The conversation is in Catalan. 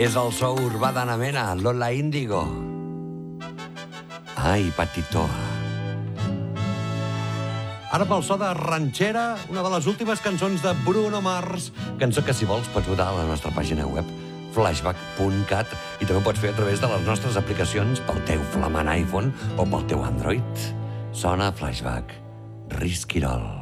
És el so urbà d'Ana Mena, Lola Índigo. Ai, Patitoa. Ara pel so de Ranxera, una de les últimes cançons de Bruno Mars, cançó que si vols pots votar a la nostra pàgina web flashback.cat i també ho pots fer a través de les nostres aplicacions pel teu flamant iPhone o pel teu Android. Sona Flashback, Risquirol.